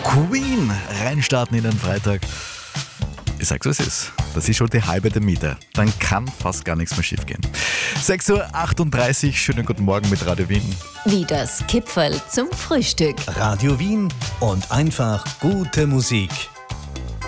Queen reinstarten in den Freitag. Ich sag's, was es ist. Das ist schon die halbe der Miete. Dann kann fast gar nichts mehr schief gehen. 6:38 Uhr, schönen guten Morgen mit Radio Wien. Wie das Kipferl zum Frühstück. Radio Wien und einfach gute Musik.